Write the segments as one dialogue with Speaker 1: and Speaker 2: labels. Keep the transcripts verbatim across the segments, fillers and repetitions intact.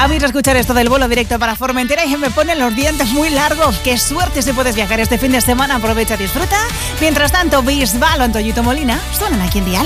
Speaker 1: A mí escuchar esto del vuelo directo para Formentera y me ponen los dientes muy largos. Qué suerte si puedes viajar este fin de semana. Aprovecha, disfruta. Mientras tanto, Bisbal o Antoyito Molina suenan aquí en Dial.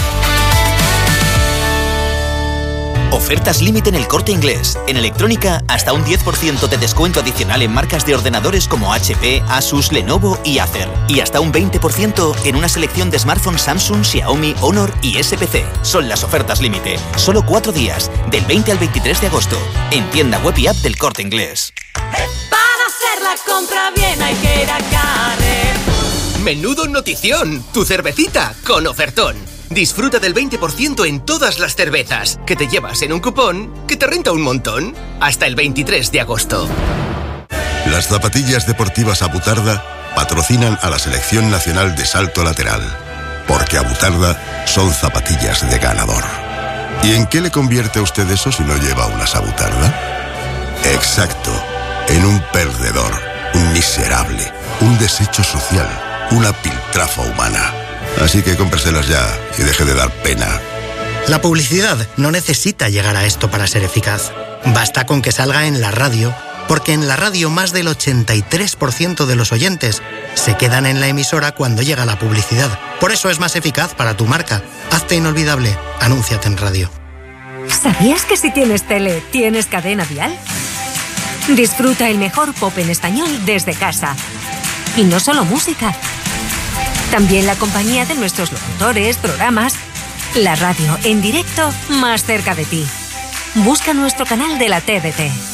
Speaker 2: Ofertas límite en El Corte Inglés. En electrónica, hasta un diez por ciento de descuento adicional en marcas de ordenadores como H P, Asus, Lenovo y Acer. Y hasta un veinte por ciento en una selección de smartphones Samsung, Xiaomi, Honor y S P C. Son las ofertas límite. Solo cuatro días, del veinte al veintitrés de agosto. En tienda web y app del Corte Inglés.
Speaker 3: Para hacer la compra bien hay que ir a Carrefour.
Speaker 4: Menudo notición, tu cervecita con ofertón. Disfruta del veinte por ciento en todas las cervezas, que te llevas en un cupón que te renta un montón. Hasta el veintitrés de agosto.
Speaker 5: Las zapatillas deportivas Abutarda patrocinan a la Selección Nacional de Salto Lateral, porque Abutarda son zapatillas de ganador. ¿Y en qué le convierte a usted eso si no lleva unas Abutarda? Exacto, en un perdedor, un miserable, un desecho social, una piltrafa humana. Así que cómpreselas ya y deje de dar pena.
Speaker 6: La publicidad no necesita llegar a esto para ser eficaz. Basta con que salga en la radio, porque en la radio más del ochenta y tres por ciento de los oyentes se quedan en la emisora cuando llega la publicidad. Por eso es más eficaz para tu marca. Hazte inolvidable. Anúnciate en radio.
Speaker 7: ¿Sabías que si tienes tele, tienes cadena Dial? Disfruta el mejor pop en español desde casa. Y no solo música. También la compañía de nuestros locutores, programas, la radio en directo más cerca de ti. Busca nuestro canal de la T D T.